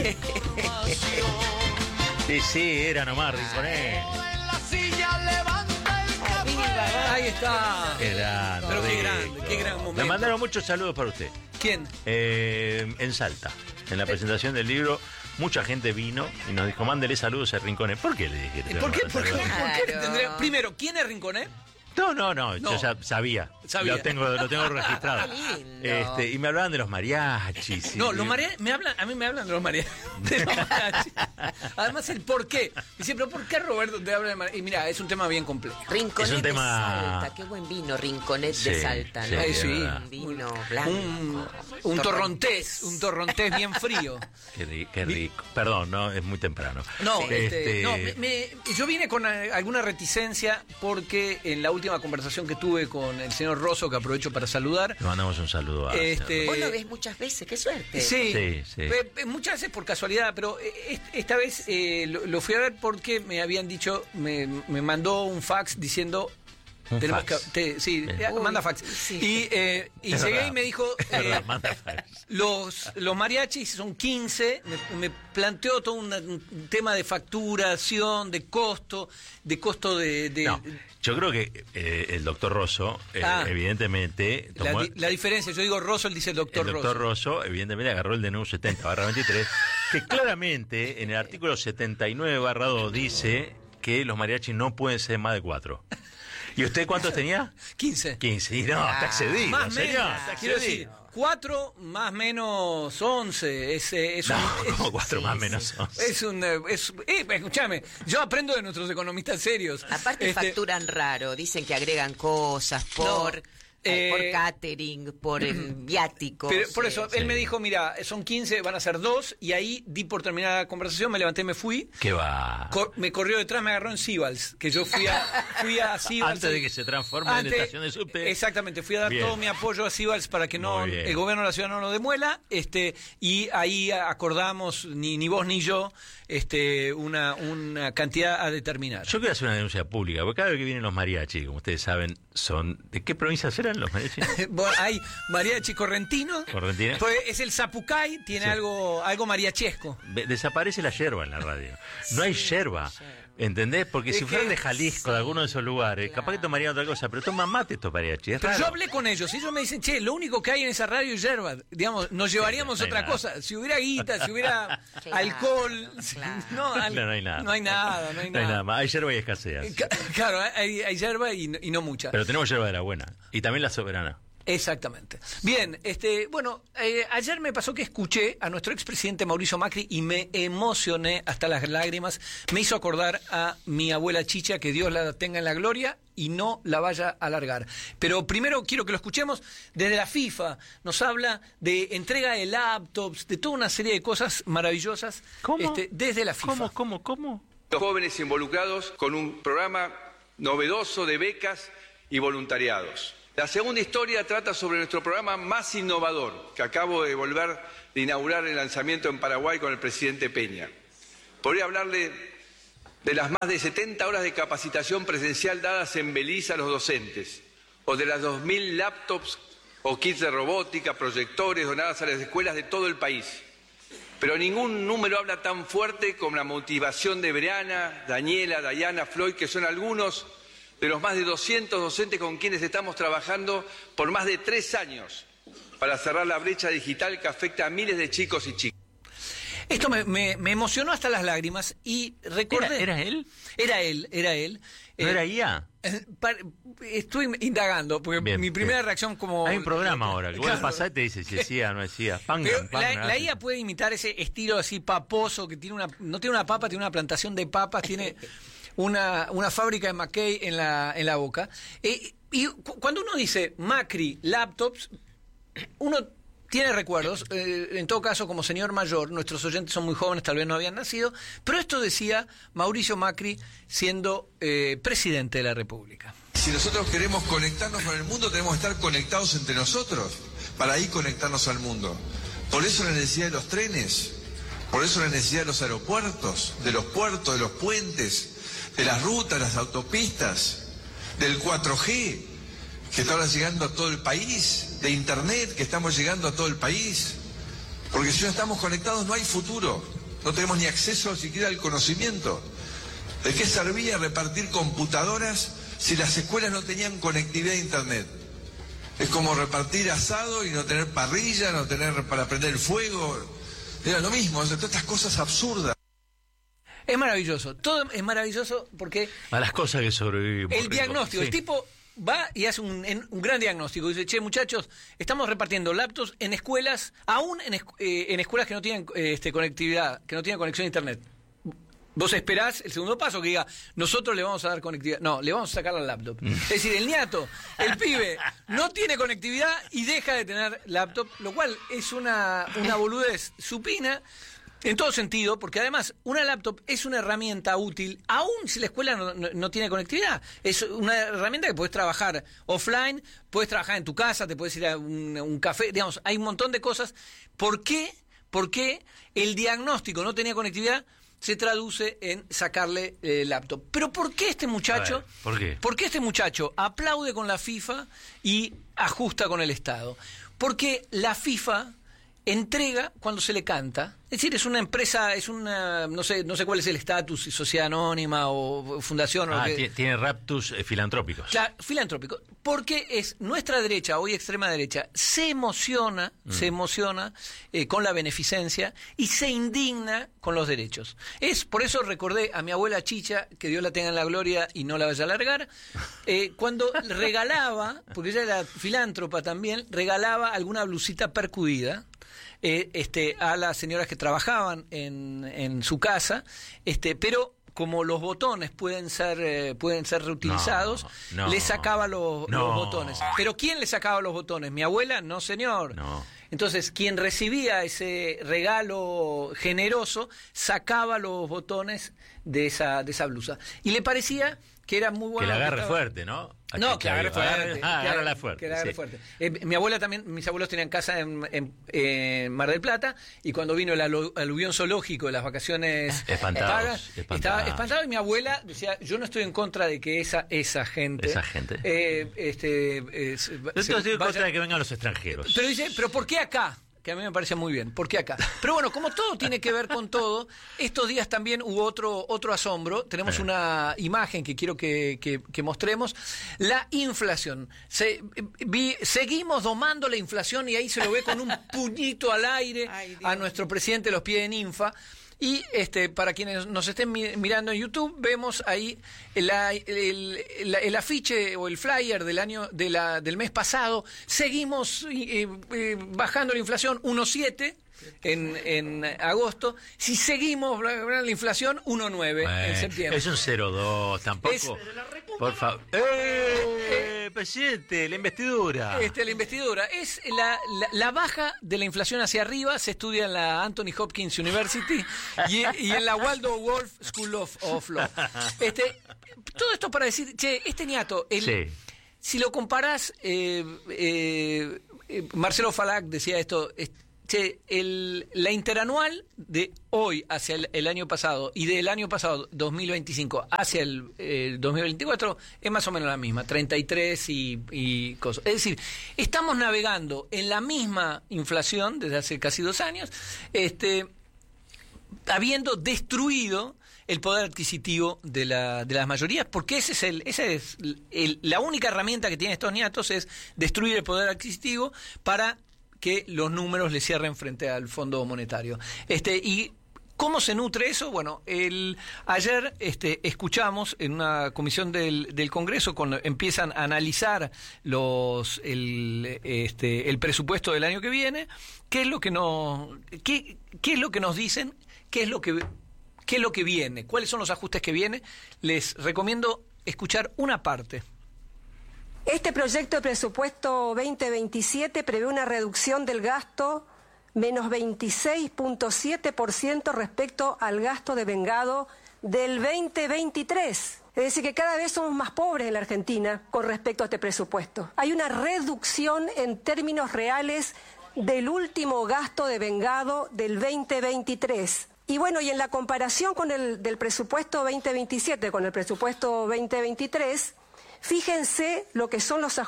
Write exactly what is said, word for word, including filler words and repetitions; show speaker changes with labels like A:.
A: Sí, sí, era nomás Rinconet.
B: Ahí está.
A: Qué grande.
B: Pero qué grande, qué gran momento.
A: Me mandaron muchos saludos para usted.
B: ¿Quién?
A: Eh, en Salta, en la presentación del libro, mucha gente vino y nos dijo, mándele saludos a Rinconet. ¿Por qué le dije que te
B: ¿Por qué? ¿Por qué?
A: saludos?
B: ¿Por qué
C: Claro.
B: tendría- Primero, ¿quién es Rinconet?
A: No, no, no,
B: No.
A: yo ya sabía.
B: Sabía.
A: Lo tengo, lo tengo registrado.
C: Qué lindo.
A: Este, y me hablaban de los mariachis. y-
B: No, los mariachis, me hablan, a mí me hablan de los mariachis. De los mariachis. Además, el por qué. Dice, pero ¿por qué Roberto te habla de mariachis? Y mira, es un tema bien complejo.
C: Rinconet
A: Es un tema-
C: de Salta, qué buen vino, Rinconet
A: Sí,
C: de Salta,
A: sí,
C: ¿no?
B: Ay, sí.
C: Un vino blanco.
B: Un, un torrontés, un torrontés bien frío.
A: Qué, ri- qué rico. Perdón, no, es muy temprano.
B: No,
A: Sí.
B: este, no me- me- yo vine con eh, alguna reticencia porque en la última conversación que tuve con el señor Rosso, que aprovecho para saludar,
A: Le mandamos un saludo a...
B: Este,
C: Vos lo ves muchas veces, qué suerte.
B: sí,
A: Sí, sí.
B: eh, eh, muchas veces por casualidad, pero eh, est- esta vez eh, lo, lo fui a ver porque me habían dicho, me, me mandó un fax diciendo...
A: Un
B: tenemos
A: fax.
B: que- te- sí,
A: Bien.
B: eh, manda fax.
C: Sí.
B: Y, eh, y
A: Es
B: llegué
A: verdad.
B: y me dijo,
A: Es
B: eh,
A: verdad, manda fax.
B: los, los mariachis son quince, me, me planteó todo una- un tema de facturación, de costo, de costo de... de-
A: No, yo creo que eh, el doctor Rosso, eh,
B: Ah.
A: evidentemente...
B: la,
A: tomó-
B: di- la diferencia, yo digo Rosso, él dice el doctor,
A: el doctor
B: Rosso.
A: Rosso, evidentemente, agarró el D N U setenta barra veintitrés, que claramente en el artículo setenta y nueve barra dos dice que los mariachis no pueden ser más de cuatro. ¿Y usted cuántos tenía?
B: quince.
A: quince. Y no, está excedido,
B: Más
A: señor.
B: menos,
A: Está
B: quiero decir,
A: excedido.
B: cuatro más menos once, es, eh, es
A: No,
B: un...
A: como
B: es-
A: cuatro
C: sí,
A: más
C: sí.
A: menos once.
B: Es un... eh, Es, eh, escúchame, yo aprendo de nuestros economistas serios.
C: Aparte
B: Este,
C: facturan raro, dicen que agregan cosas por,
B: No,
C: eh, por
B: eh,
C: catering, por eh, viáticos.
B: Pero por eso,
C: eh,
B: él
A: sí.
B: me dijo, mira, son quince, van a ser dos, y ahí di por terminada la conversación, me levanté, me fui,
A: ¿Qué va?
B: cor- me corrió detrás, me agarró en Sibals, que yo fui a, fui a Sibals.
A: Antes de que se transforme
B: Antes-
A: en estación de subte.
B: Exactamente, fui a dar
A: Bien.
B: todo mi apoyo a Sibals para que no
A: Muy bien.
B: el gobierno de la ciudad no lo demuela, este, y ahí acordamos, ni, ni vos ni yo, este, una, una cantidad a determinar.
A: Yo quiero hacer una denuncia pública, porque cada vez que vienen los mariachis, como ustedes saben, son... ¿De qué provincias eran los mariachis?
B: Bueno, hay mariachi correntino,
A: Correntino.
B: pues es el zapucay, tiene
A: Sí.
B: algo, algo mariachesco.
A: Ve- Desaparece la yerba en la radio. No hay yerba, ¿entendés? Porque
B: Es
A: si fueran
B: que-
A: de Jalisco, de alguno de esos lugares, capaz que tomarían otra cosa, pero toman mate estos mariachis. Es
B: Pero
A: raro.
B: yo hablé con ellos y ellos me dicen, che, lo único que hay en esa radio es yerba. Digamos, nos llevaríamos
A: no hay
B: otra
A: nada.
B: cosa. Si hubiera guita, si hubiera
C: Claro,
B: alcohol.
C: claro.
B: No, al-
A: No, no hay nada.
B: No hay nada, no hay nada.
A: más. Hay yerba y escaseas.
B: Ca- Claro, hay, hay yerba y, no- y no mucha.
A: Pero tenemos yerba de la buena. Y también la soberana.
B: Exactamente. Bien, este, bueno, eh, ayer me pasó que escuché a nuestro expresidente Mauricio Macri y me emocioné hasta las lágrimas. Me hizo acordar a mi abuela Chicha, que Dios la tenga en la gloria y no la vaya a alargar. Pero primero quiero que lo escuchemos. Desde la FIFA nos habla de entrega de laptops, de toda una serie de cosas maravillosas.
A: ¿Cómo?
B: Este, desde la FIFA.
A: ¿Cómo, cómo, cómo?
D: Los jóvenes involucrados con un programa novedoso de becas y voluntariados. La segunda historia trata sobre nuestro programa más innovador, que acabo de volver de inaugurar el lanzamiento en Paraguay con el presidente Peña. Podría hablarle de las más de setenta horas de capacitación presencial dadas en Belice a los docentes, o de las dos mil laptops o kits de robótica, proyectores donadas a las escuelas de todo el país. Pero ningún número habla tan fuerte como la motivación de Briana, Daniela, Dayana, Floyd, que son algunos de los más de doscientos docentes con quienes estamos trabajando por más de tres años para cerrar la brecha digital que afecta a miles de chicos y chicas.
B: Esto me, me- me emocionó hasta las lágrimas y recordé...
A: ¿Era, era él?
B: Era él, era él.
A: ¿No
B: Eh,
A: era I A?
B: Eh, par- Estoy indagando, porque
A: Bien,
B: mi primera
A: bien.
B: reacción como...
A: Hay un programa ahora, que vos
B: Claro.
A: pasás y te dice si es I A o no es I A. Pangan,
B: Pero
A: pangan,
B: la, la
A: hace.
B: I A puede imitar ese estilo así paposo, que tiene una, no tiene una papa, tiene una plantación de papas, tiene una, una fábrica de Mackay en la, en la boca. Eh, y cu- cuando uno dice Macri, laptops, uno tiene recuerdos, eh, en todo caso como señor mayor, nuestros oyentes son muy jóvenes, tal vez no habían nacido, pero esto decía Mauricio Macri siendo eh, presidente de la República.
E: Si nosotros queremos conectarnos con el mundo, tenemos que estar conectados entre nosotros, para ahí conectarnos al mundo. Por eso la necesidad de los trenes, por eso la necesidad de los aeropuertos, de los puertos, de los puentes, de las rutas, las autopistas, del cuatro G, que está ahora llegando a todo el país, de Internet, que estamos llegando a todo el país. Porque si no estamos conectados no hay futuro. no tenemos ni acceso siquiera al conocimiento. ¿De qué servía repartir computadoras si las escuelas no tenían conectividad a internet? Es como repartir asado y no tener parrilla, no tener para prender el fuego. Era lo mismo, o sea, todas estas cosas absurdas.
B: Es maravilloso, todo es maravilloso porque...
A: A las cosas que sobrevivimos.
B: El diagnóstico,
A: sí.
B: El tipo va y hace un, en, un gran diagnóstico. Dice, che, muchachos, estamos repartiendo laptops en escuelas, aún en, escu eh, en escuelas que no tienen eh, este, conectividad, que no tienen conexión a internet. Vos esperás el segundo paso que diga, nosotros le vamos a dar conectividad. No, le vamos a sacar la laptop. Es decir, el niato, el pibe, no tiene conectividad y deja de tener laptop, lo cual es una, una boludez supina. En todo sentido, porque además una laptop es una herramienta útil, aun si la escuela no, no, no tiene conectividad. Es una herramienta que puedes trabajar offline, puedes trabajar en tu casa, te puedes ir a un, un café, digamos, hay un montón de cosas. ¿Por qué? ¿Por qué el diagnóstico no tenía conectividad se traduce en sacarle eh, laptop? Pero ¿por qué este muchacho?
A: A ver, ¿por qué?
B: ¿Por qué este muchacho aplaude con la FIFA y ajusta con el Estado? Porque la FIFA entrega cuando se le canta. Es decir, es una empresa, es una, no sé, no sé cuál es el estatus, si sociedad anónima o fundación.
A: Ah,
B: o que,
A: tiene raptus eh, filantrópicos.
B: Claro, filantrópico. Porque es nuestra derecha, hoy extrema derecha, se emociona, mm. se emociona eh, con la beneficencia y se indigna con los derechos. Es por eso recordé a mi abuela Chicha, que Dios la tenga en la gloria y no la vaya a largar, eh, cuando regalaba, porque ella era filántropa también, regalaba alguna blusita percudida. Eh, este, a las señoras que trabajaban en, en su casa, este, pero como los botones pueden ser eh, pueden ser reutilizados,
A: no, no,
B: le sacaba los,
A: no.
B: los botones. ¿Pero quién le sacaba los botones? ¿Mi abuela? No, señor.
A: No.
B: Entonces, quien recibía ese regalo generoso sacaba los botones de esa, de esa blusa. Y le parecía que era muy bueno.
A: Que la agarre
B: que estaba...
A: fuerte, ¿no?
B: No, que agarre fuerte.
A: Ah, agárrala fuerte.
B: Que agarre
A: sí.
B: fuerte. Eh, mi abuela también, mis abuelos tenían casa en, en, en Mar del Plata, y cuando vino el alu aluvión zoológico de las vacaciones
A: espantados,
B: pagas,
A: espantados.
B: estaba espantado, y mi abuela decía, yo no estoy en contra de que esa esa gente...
A: Esa gente.
B: Eh, este, eh,
A: yo estoy en contra de que vengan los extranjeros.
B: Pero dice, ¿pero por qué acá? Que a mí me parece muy bien. ¿Por qué acá? Pero bueno, como todo tiene que ver con todo, estos días también hubo otro otro asombro. Tenemos una imagen que quiero que, que, que mostremos. La inflación. Se, vi, seguimos domando la inflación, y ahí se lo ve con un puñito al aire a nuestro presidente de los pies de ninfa. Y este, para quienes nos estén mirando en YouTube, vemos ahí la, el, el, el afiche o el flyer del año de la, del mes pasado. Seguimos eh, eh, bajando la inflación uno coma siete en, en agosto. Si seguimos la inflación uno coma nueve
A: bueno,
B: en septiembre.
A: Es un cero coma dos, tampoco. Es, por favor. ¡Eh, presidente! La investidura.
B: Este, la investidura. Es la, la, la baja de la inflación hacia arriba. Se estudia en la Anthony Hopkins University y, y en la Waldorf Wolf School of, of Law. Este, todo esto para decir, che, este niato, el,
A: sí.
B: si lo comparás, eh, eh, eh, Marcelo Falac decía esto. Es, Che, el, la interanual de hoy hacia el, el año pasado y del año pasado, dos mil veinticinco, hacia el, el dos mil veinticuatro, es más o menos la misma, treinta y tres y, y cosas. Es decir, estamos navegando en la misma inflación desde hace casi dos años, este, habiendo destruido el poder adquisitivo de, la, de las mayorías, porque ese es el, ese es el, la única herramienta que tienen estos niatos, es destruir el poder adquisitivo para que los números le cierren frente al Fondo Monetario. Este, y ¿cómo se nutre eso? Bueno, el, ayer este, escuchamos en una comisión del, del Congreso, cuando empiezan a analizar los el, este, el presupuesto del año que viene, qué es lo que nos, qué, qué es lo que nos dicen, qué es lo que, qué es lo que viene, cuáles son los ajustes que vienen. Les recomiendo escuchar una parte.
F: Este proyecto de presupuesto veinte veintisiete prevé una reducción del gasto menos veintiséis punto siete por ciento respecto al gasto devengado del veinte veintitrés. Es decir, que cada vez somos más pobres en la Argentina con respecto a este presupuesto. Hay una reducción en términos reales del último gasto devengado del veinte veintitrés. Y bueno, y en la comparación con el del presupuesto veinte veintisiete con el presupuesto veinte veintitrés, fíjense lo que son los ajustes